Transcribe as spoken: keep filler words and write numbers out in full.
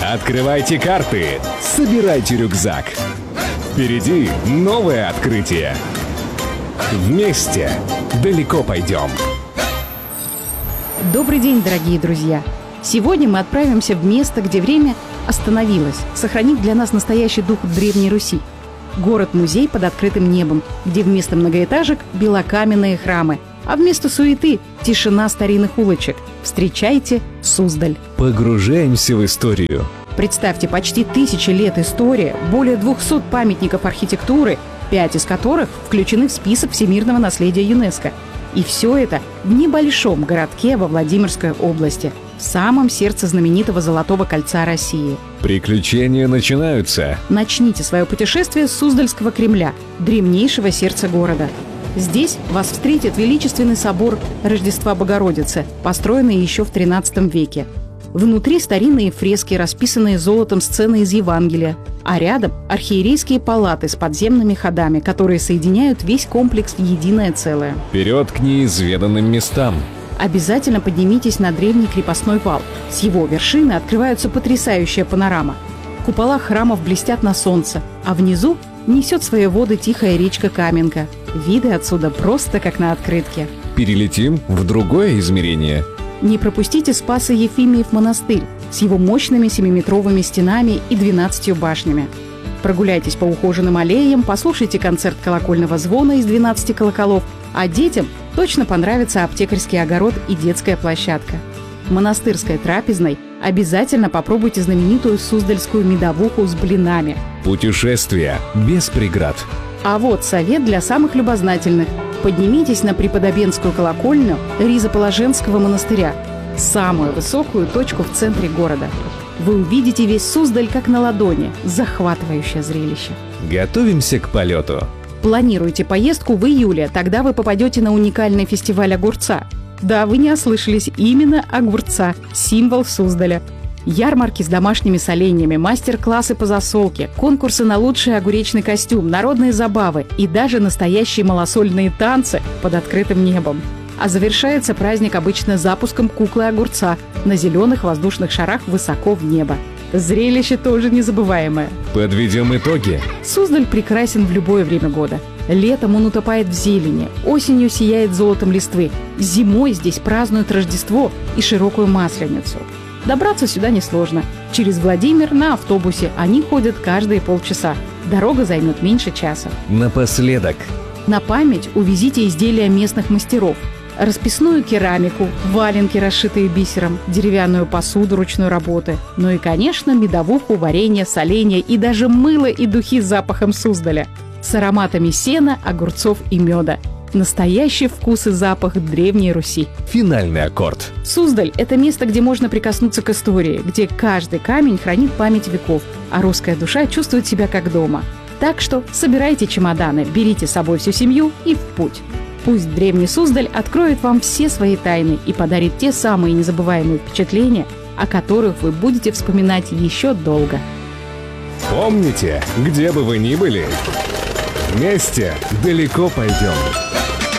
Открывайте карты, собирайте рюкзак. Впереди новое открытие. Вместе далеко пойдем. Добрый день, дорогие друзья! Сегодня мы отправимся в место, где время остановилось, сохранив для нас настоящий дух Древней Руси. Город-музей под открытым небом, где вместо многоэтажек белокаменные храмы, а вместо суеты – тишина старинных улочек. Встречайте Суздаль. Погружаемся в историю. Представьте, почти тысячи лет история, более двухсот памятников архитектуры, пять из которых включены в список всемирного наследия ЮНЕСКО. И все это в небольшом городке во Владимирской области, в самом сердце знаменитого Золотого кольца России. Приключения начинаются. Начните свое путешествие с Суздальского Кремля, древнейшего сердца города. Здесь вас встретит величественный собор Рождества Богородицы, построенный еще в тринадцатом веке. Внутри старинные фрески, расписанные золотом сцены из Евангелия, а рядом архиерейские палаты с подземными ходами, которые соединяют весь комплекс в единое целое. Вперед к неизведанным местам. Обязательно поднимитесь на древний крепостной вал. С его вершины открывается потрясающая панорама. Купола храмов блестят на солнце, а внизу несет свои воды тихая речка Каменка. Виды отсюда просто как на открытке. Перелетим в другое измерение. Не пропустите Спасо-Ефимиев монастырь с его мощными семиметровыми стенами и двенадцатью башнями. Прогуляйтесь по ухоженным аллеям, послушайте концерт колокольного звона из двенадцати колоколов, а детям точно понравится аптекарский огород и детская площадка. В монастырской трапезной обязательно попробуйте знаменитую суздальскую медовуху с блинами. Путешествие без преград. А вот совет для самых любознательных. Поднимитесь на Преподобенскую колокольню Ризоположенского монастыря, самую высокую точку в центре города. Вы увидите весь Суздаль как на ладони. Захватывающее зрелище. Готовимся к полету. Планируйте поездку в июле, тогда вы попадете на уникальный фестиваль огурца. Да, вы не ослышались, именно огурца, символ Суздаля. Ярмарки с домашними соленьями, мастер-классы по засолке, конкурсы на лучший огуречный костюм, народные забавы и даже настоящие малосольные танцы под открытым небом. А завершается праздник обычно запуском куклы-огурца на зеленых воздушных шарах высоко в небо. Зрелище тоже незабываемое. Подведем итоги. Суздаль прекрасен в любое время года. Летом он утопает в зелени, осенью сияет золотом листвы, зимой здесь празднуют Рождество и широкую Масленицу. Добраться сюда несложно. Через Владимир на автобусе, они ходят каждые полчаса. Дорога займет меньше часа. Напоследок. На память увезите изделия местных мастеров. Расписную керамику, валенки, расшитые бисером, деревянную посуду ручной работы. Ну и, конечно, медовуху, варенье, соленья и даже мыло и духи с запахом Суздаля. С ароматами сена, огурцов и меда. Настоящий вкус и запах Древней Руси. Финальный аккорд. Суздаль – это место, где можно прикоснуться к истории, где каждый камень хранит память веков, а русская душа чувствует себя как дома. Так что собирайте чемоданы, берите с собой всю семью и в путь. Пусть древний Суздаль откроет вам все свои тайны и подарит те самые незабываемые впечатления, о которых вы будете вспоминать еще долго. Помните, где бы вы ни были, вместе далеко пойдем.